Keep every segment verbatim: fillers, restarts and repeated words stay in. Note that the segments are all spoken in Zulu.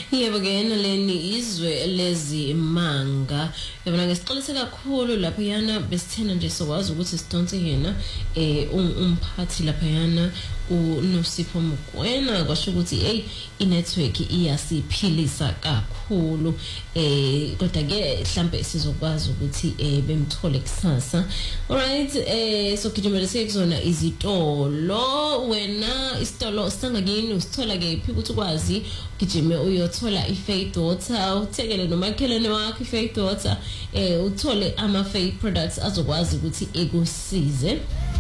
Yebo ke naleni izwe lezi manga yabona ngesixolise kakhulu lapha yana besithena nje sokwazi ukuthi sidonse yena eh umphathi lapha yana uNosipho Mokoena kwasho ukuthi hey inetwork iyasiphilisa kakhulu eh kodwa ke mhlambe sizokwazi ukuthi eh bemthole kusasa. Alright, eh so kijimele sekuzona izitolo wena isitolo sangakini usithola ke phi ukuthi ukwazi gijime uyothola iFaith Water uthekele nomakhelwane wakhe iFaith Water eh uthole ama Faith products azokwazi ukuthi ekusize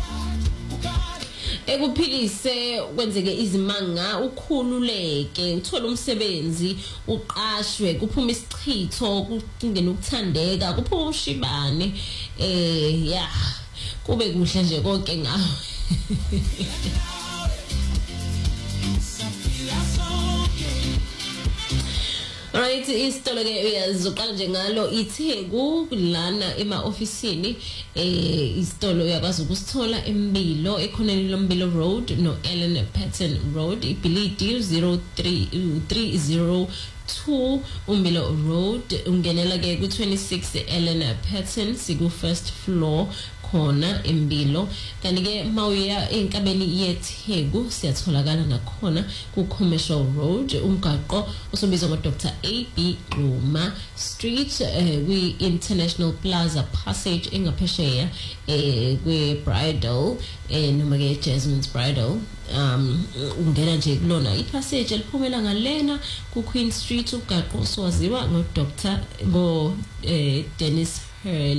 ekuphilise kwenzeke izimanga ukhululeke uthola umsebenzi uqashwe kuphuma isichitho kungena ukuthandeka kuphuma ushibane eh yeah kube kuhle nje konke ngawe. Alright, isitolo ke uyazoqala nje ngalo iTheku lana ema officeini eh isitolo uyakwazi ukusithola eMbilo ekhoneni loMbilo Road no Ellen Patton Road iBilidi zero three three zero two uMbilo Road ungenela ke ku twenty-six Ellen Patton siku first floor khona eMbilo kanti ke mawuya enkabeni yeTheku siyatholakala nakhona ku Commercial Road umgaqo usobizwa ngo Doctor A B Ruma Street uh, we International Plaza Passage engaphesheya eh kwe Bridal eh noma ke Jasmine's Bridal um ungena nje kulona ipassage eliphumela ngalena ku Queen Street ugaqo swaziwa ngo Doctor ngo eh Dennis Hurley.